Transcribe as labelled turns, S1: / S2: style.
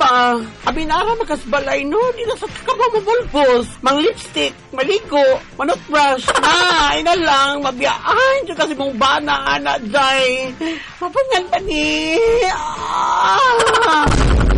S1: ba? Abinara makasbalay no, di na sa kakamamabulbos. Mang lipstick, maligo, manutbrush na, ina lang, mabiyaan dyan kasi mong bana, anak, day. Mapangan pa ni.